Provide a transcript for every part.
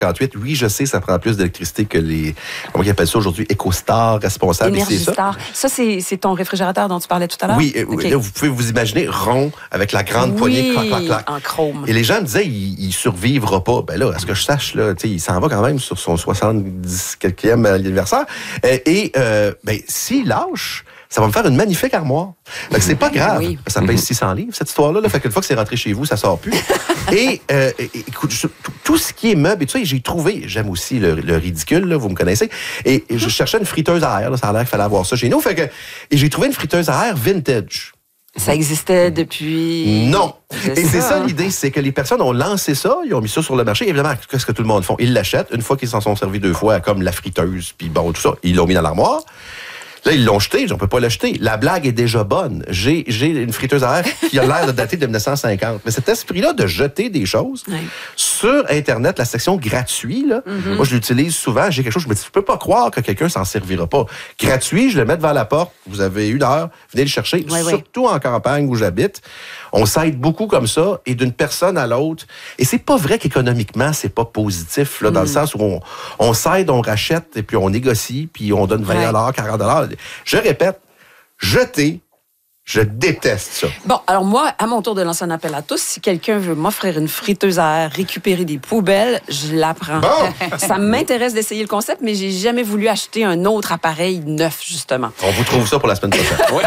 58. Oui, je sais, ça prend plus d'électricité que les, comment ils appellent ça aujourd'hui, EcoStar, responsable. EnergyStar. Ça, c'est ton réfrigérateur dont tu parlais tout à l'heure? Oui, okay. Là, vous pouvez vous imaginer rond, avec la grande poignée, clac, clac, clac. En chrome. Et les gens me disaient, il survivra pas. Ben là, à ce que je sache, là, il s'en va quand même sur son 70e anniversaire. Ben, s'il lâche, ça va me faire une magnifique armoire. Fait que c'est pas grave. Oui. Ça me pèse 600 livres, cette histoire-là. Là. Fait qu'une fois que c'est rentré chez vous, ça sort plus. Écoute, tout ce qui est meuble et tout ça, j'ai trouvé, j'aime aussi le ridicule, là, vous me connaissez, et je cherchais une friteuse à air. Là, ça a l'air qu'il fallait avoir ça chez nous. Fait que, et j'ai trouvé une friteuse à air vintage. Ça existait depuis... Non. Et c'est ça l'idée, c'est que les personnes ont lancé ça, ils ont mis ça sur le marché. Évidemment, qu'est-ce que tout le monde fait? Ils l'achètent. Une fois qu'ils s'en sont servis 2 fois, comme la friteuse, puis bon, tout ça, ils l'ont mis dans l'armoire. Là, ils l'ont jeté, on peut pas l'acheter. La blague est déjà bonne. J'ai une friteuse à air qui a l'air de dater de 1950. Mais cet esprit-là de jeter des choses, sur Internet, la section gratuit, là, moi, je l'utilise souvent. J'ai quelque chose, je me dis, je peux pas croire que quelqu'un s'en servira pas. Gratuit, je le mets devant la porte. Vous avez 1 heure, venez le chercher. Surtout en campagne où j'habite. On s'aide beaucoup comme ça, et d'une personne à l'autre. Et c'est pas vrai qu'économiquement, c'est pas positif, là, dans le sens où on s'aide, on rachète, et puis on négocie, puis on donne 20 $, 40 $. Je répète, jeter, je déteste ça. Bon, alors moi, à mon tour de lancer un appel à tous, si quelqu'un veut m'offrir une friteuse à air, récupérer des poubelles, je la prends. Bon. Ça m'intéresse d'essayer le concept, mais j'ai jamais voulu acheter un autre appareil neuf, justement. On vous trouve ça pour la semaine prochaine.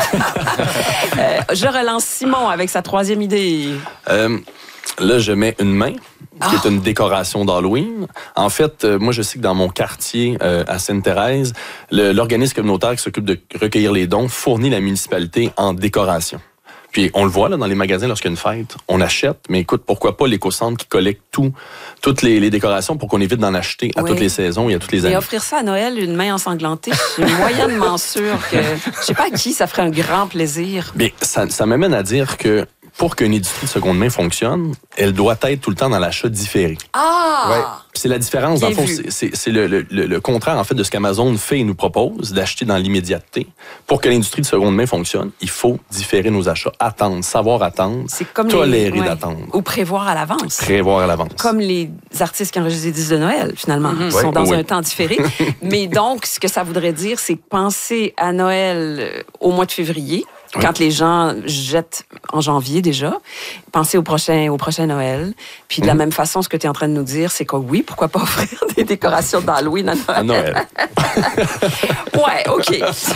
Je relance Simon avec sa 3e idée. Là, je mets une main, qui est une décoration d'Halloween. En fait, moi, je sais que dans mon quartier, à Sainte-Thérèse, l'organisme communautaire qui s'occupe de recueillir les dons fournit la municipalité en décoration. Puis on le voit là dans les magasins lorsqu'il y a une fête, on achète, mais écoute, pourquoi pas l'éco-centre qui collecte toutes les décorations pour qu'on évite d'en acheter à toutes les saisons et à toutes les années. Et offrir ça à Noël, une main ensanglantée, je suis moyennement sûre que, je sais pas à qui ça ferait un grand plaisir. Mais ça m'amène à dire que pour qu'une industrie de seconde main fonctionne, elle doit être tout le temps dans l'achat différé. C'est la différence, dans le fond, c'est le contraire, en fait, de ce qu'Amazon fait et nous propose, d'acheter dans l'immédiateté. Pour que l'industrie de seconde main fonctionne, il faut différer nos achats, attendre, savoir attendre, tolérer d'attendre. Ou prévoir à l'avance. Prévoir à l'avance. Comme les artistes qui enregistrent des disques de Noël, finalement. Ils sont dans un temps différé. Mais donc, ce que ça voudrait dire, c'est penser à Noël au mois de février, quand les gens jettent en janvier déjà, penser au prochain Noël. Puis de la même façon, ce que tu es en train de nous dire, c'est que oui, pourquoi pas offrir des décorations d'Halloween à Noël? Ouais, OK.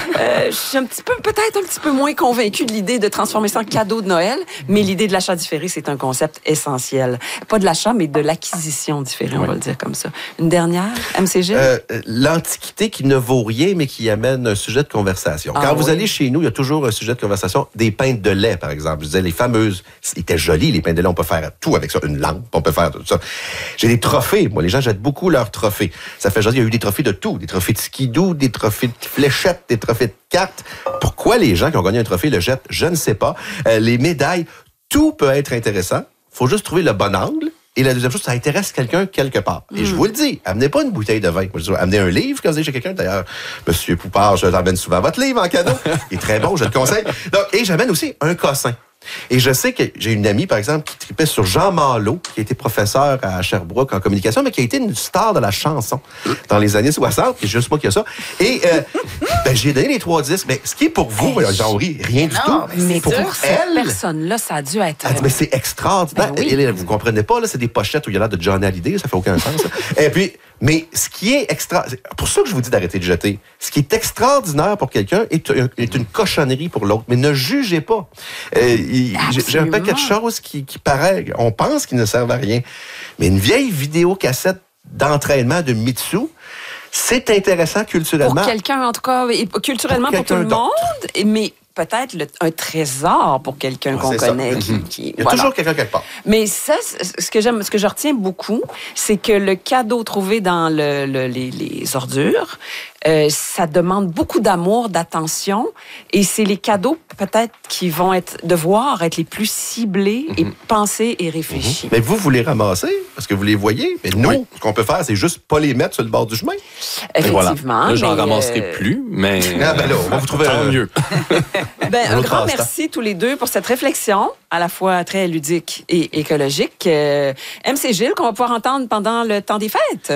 Je suis peut-être un petit peu moins convaincue de l'idée de transformer ça en cadeau de Noël, mais l'idée de l'achat différé, c'est un concept essentiel. Pas de l'achat, mais de l'acquisition différée, on va le dire comme ça. Une dernière, MCG? L'Antiquité qui ne vaut rien, mais qui amène un sujet de conversation. Quand vous allez chez nous, il y a toujours un sujet de conversation. Des pintes de lait, par exemple. Je disais, les fameuses, c'était joli, les pintes de lait, on peut faire tout avec ça. Une lampe, on peut faire tout ça. J'ai des trophées. Moi, les gens jettent beaucoup leurs trophées. Ça fait jaser, il y a eu des trophées de tout. Des trophées de skidoo, des trophées de fléchettes, des trophées de cartes. Pourquoi les gens qui ont gagné un trophée le jettent? Je ne sais pas. Les médailles, tout peut être intéressant. Faut juste trouver le bon angle. Et la deuxième chose, ça intéresse quelqu'un quelque part. Et je vous le dis, amenez pas une bouteille de vin. Moi, je dis, amenez un livre quand vous allez chez quelqu'un. D'ailleurs, Monsieur Poupard, je l'emmène souvent votre livre en cadeau. Il est très bon, je le conseille. Donc, et j'amène aussi un cossin. Et je sais que j'ai une amie, par exemple, qui tripait sur Jean Malo, qui a été professeur à Sherbrooke en communication, mais qui a été une star de la chanson dans les années 60. C'est juste moi qui a ça. Et j'ai donné les 3 disques. Mais ce qui est pour vous, Jean-Henri, rien du tout. Mais pour cette personne-là, ça a dû être... mais c'est extraordinaire. Vous comprenez pas, là, c'est des pochettes où il y a l'air de Johnny Hallyday, ça fait aucun sens. Et puis, mais ce qui est pour ça que je vous dis d'arrêter de jeter. Ce qui est extraordinaire pour quelqu'un est une cochonnerie pour l'autre. Mais ne jugez pas. J'ai un paquet de choses qui paraît, on pense qu'ils ne servent à rien. Mais une vieille vidéocassette d'entraînement de Mitsu, c'est intéressant culturellement. Pour quelqu'un, en tout cas, et culturellement pour tout le monde, mais peut-être un trésor pour quelqu'un qu'on connaît. Il y a toujours quelqu'un quelque part. Mais ça, ce que je retiens beaucoup, c'est que le cadeau trouvé dans les ordures, ça demande beaucoup d'amour, d'attention, et c'est les cadeaux peut-être qui vont devoir être les plus ciblés et pensés et réfléchis. Mais vous les ramassez parce que vous les voyez. Mais nous, ce qu'on peut faire, c'est juste pas les mettre sur le bord du chemin. Effectivement. Là, j'en ramasserai plus, mais là, on va vous trouver tant mieux. Un grand merci tous les deux pour cette réflexion, à la fois très ludique et écologique. MC Gilles, qu'on va pouvoir entendre pendant le temps des fêtes.